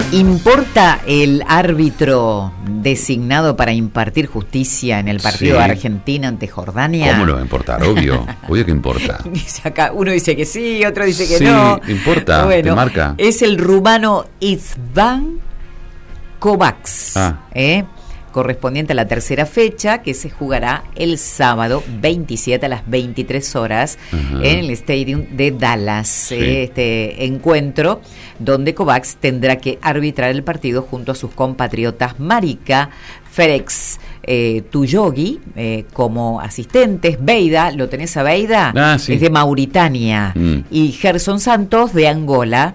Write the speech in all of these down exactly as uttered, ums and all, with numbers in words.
¿Importa el árbitro designado para impartir justicia en el partido Sí. de Argentina ante Jordania? ¿Cómo no va a importar? Obvio, obvio que importa. Dice acá, uno dice que sí, otro dice que Sí, no. importa, Bueno, te marca. es el rumano István Kovacs, Ah. ¿eh? correspondiente a la tercera fecha, que se jugará el sábado veintisiete a las veintitrés horas Ajá. en el Stadium de Dallas. Sí. eh, este encuentro donde Kovacs tendrá que arbitrar el partido junto a sus compatriotas Marika Ferex eh, Tuyogi eh, como asistentes. Beida, ¿lo tenés a Beida? Ah, sí. Es de Mauritania. Mm. Y Gerson Santos de Angola.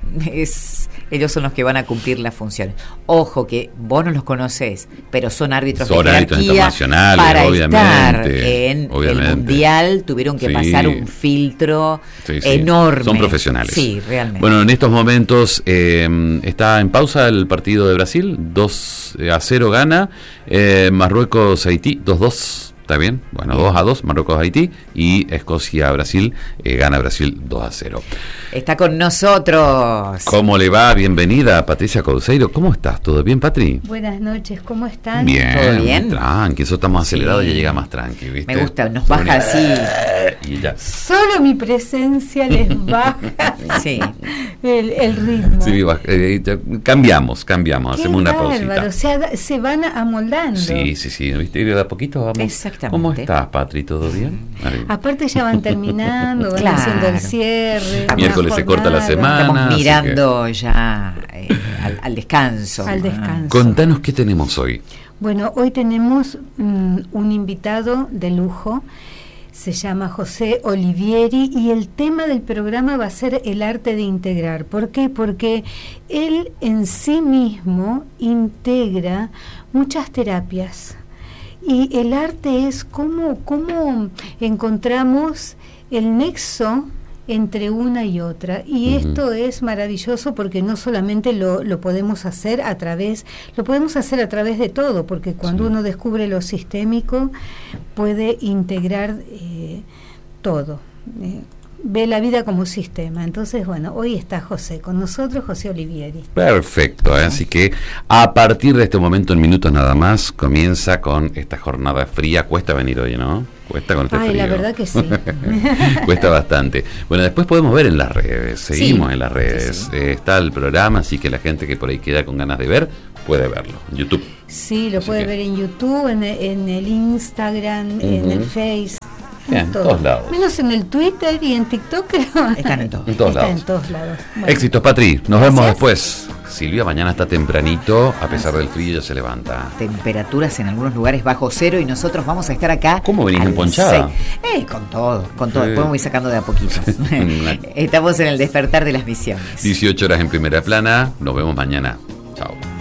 Es, ellos son los que van a cumplir las funciones. Ojo que vos no los conocés, pero son árbitros Son de árbitros jerarquía internacionales, para obviamente, estar en obviamente. el mundial. Tuvieron que Sí. pasar un filtro Sí, sí. enorme. Son profesionales. Sí, realmente. Bueno, en estos momentos eh, está en pausa el partido de Brasil, dos a cero gana, eh, Marruecos-Haití, dos dos. ¿Está bien? Bueno, dos a dos, Marruecos-Haití, y Escocia-Brasil, eh, gana Brasil dos a cero. Está con nosotros. ¿Cómo le va? Bienvenida, Patricia Couceiro. ¿Cómo estás? ¿Todo bien, Patri? Buenas noches, ¿cómo están? Bien, ¿Todo bien? tranqui, eso estamos Sí. acelerados y ya llega más tranqui, ¿viste? Me gusta, nos baja así. Y ya. Solo mi presencia les baja Sí. el, el ritmo. Sí, baja- eh, ya- cambiamos, cambiamos, Qué hacemos una bárbaro, pausita. o sea, da- se van amoldando. Sí, sí, sí, ¿viste? Y de a poquito vamos. Exactamente. ¿Cómo estás, Patri? ¿Todo bien? Vale. Aparte ya van terminando, van Claro. haciendo el cierre. una Miércoles se corta la jornada. semana. Estamos así mirando ya eh, al, al descanso. Al descanso. Contanos qué tenemos hoy. Bueno, hoy tenemos mm, un invitado de lujo, se llama José Olivieri, y el tema del programa va a ser el arte de integrar. ¿Por qué? Porque él en sí mismo integra muchas terapias. Y el arte es cómo, cómo encontramos el nexo entre una y otra. Y Ujú. esto es maravilloso porque no solamente lo, lo podemos hacer a través, lo podemos hacer a través de todo, porque cuando Sí. uno descubre lo sistémico, puede integrar eh, todo. Eh, ve la vida como sistema. Entonces, bueno, hoy está José con nosotros, José Olivieri. Perfecto, ¿eh? Así que a partir de este momento, en minutos nada más, comienza con esta jornada fría. Cuesta venir hoy, ¿no? Cuesta con este Ay, frío. la verdad que sí. Cuesta bastante. Bueno, después podemos ver en las redes, seguimos Sí, en las redes. sí, sí. Eh, está el programa, así que la gente que por ahí queda con ganas de ver, puede verlo. En YouTube. Sí, lo Así puede que- ver en YouTube, en, en el Instagram, en Ujú. el Face. Bien, en todos lados. Menos en el Twitter y en TikTok, creo. Están en todo. En todos Está lados. en todos lados. Bueno. Éxitos, Patri. Nos Gracias. vemos después. Silvia mañana está tempranito, a pesar del frío ya se levanta. Temperaturas en algunos lugares bajo cero y nosotros vamos a estar acá. ¿Cómo venís al emponchada? seis. Eh, con todo, con todo. Sí. Después me voy sacando de a poquito. Estamos en el despertar de las misiones. dieciocho horas en Primera Plana. Nos vemos mañana.